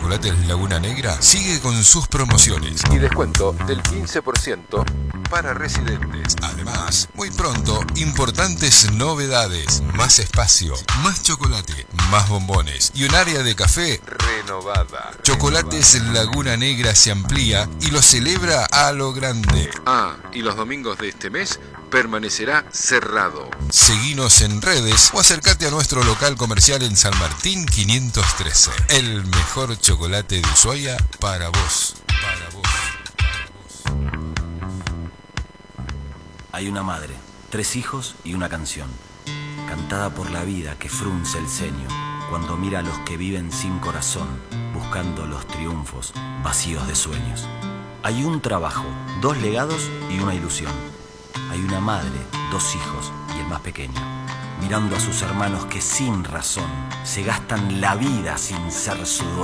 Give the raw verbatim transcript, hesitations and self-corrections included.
Chocolates Laguna Negra sigue con sus promociones y descuento del quince por ciento para residentes. Además, muy pronto, importantes novedades, más espacio, más chocolate, más bombones y un área de café renovada. Chocolates Laguna Negra se amplía y lo celebra a lo grande. Ah, y los domingos de este mes permanecerá cerrado. Seguinos en redes o acércate a nuestro local comercial en San Martín quinientos trece. El mejor chocolate de Ushuaia para vos. Para vos. Para vos. Hay una madre, tres hijos y una canción, cantada por la vida que frunce el ceño cuando mira a los que viven sin corazón, buscando los triunfos vacíos de sueños. Hay un trabajo, dos legados y una ilusión. Hay una madre, dos hijos y el más pequeño, mirando a sus hermanos que sin razón se gastan la vida sin ser su dueño.